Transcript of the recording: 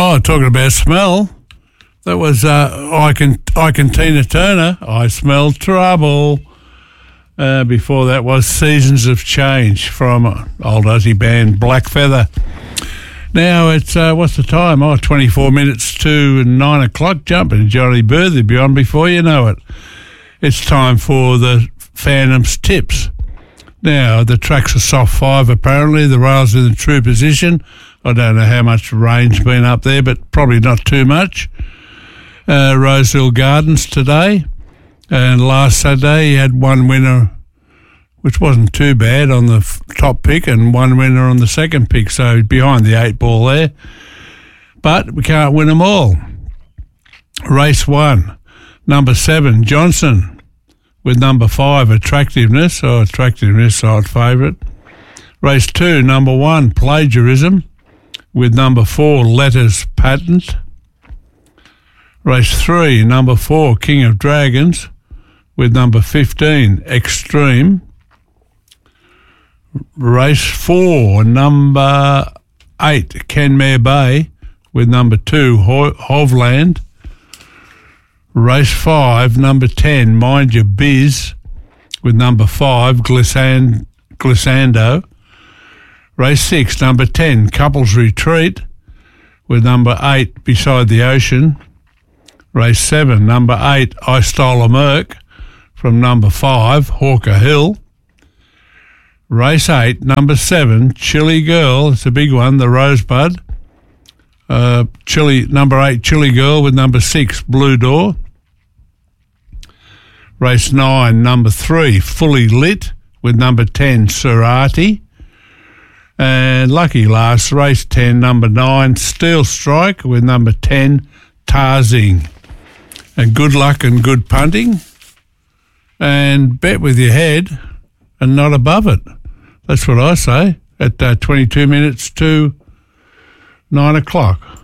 Oh, talking about smell, that was I can Tina Turner. I smell trouble. Before that was Seasons of Change from old Aussie band Black Feather. Now it's what's the time? 24 minutes to 9 o'clock. Jumping Johnny Bird, they'll be on before you know it. It's time for the Phantom's tips. Now the track's a soft 5 apparently. The rail's in the true position. I don't know how much rain's been up there, but probably not too much. Rosehill Gardens today, and last Saturday he had one winner, which wasn't too bad on the top pick, and one winner on the second pick, so behind the 8 ball there. But we can't win them all. Race 1, number 7, Johnson, with number 5, Attractiveness, odd favourite. Race 2, number 1, Plagiarism, with number 4, Letters Patent. Race 3, number 4, King of Dragons, with number 15, Extreme. Race 4, number 8, Kenmare Bay, with number 2, Hovland. Race 5, number 10, Mind Your Biz, with number 5, Glissando. Race 6, number 10, Couples Retreat, with number 8, Beside the Ocean. Race 7, number 8, I Stole a Merc, from number 5, Hawker Hill. Race 8, number 7, Chilly Girl, it's a big one, the Rosebud. Number 8, Chilly Girl, with number 6, Blue Door. Race 9, number 3, Fully Lit, with number 10, Serati. And lucky last, race 10, number 9, Steel Strike, with number 10, Tarzing. And good luck and good punting. And bet with your head and not above it. That's what I say at 22 minutes to 9 o'clock.